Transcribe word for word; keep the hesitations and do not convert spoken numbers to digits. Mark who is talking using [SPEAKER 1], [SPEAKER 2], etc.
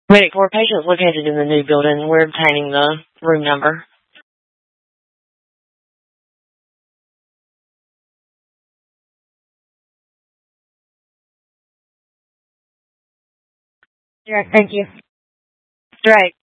[SPEAKER 1] Waiting for patients located in the new building. We're obtaining the room number.
[SPEAKER 2] Direct, thank you.
[SPEAKER 1] Right.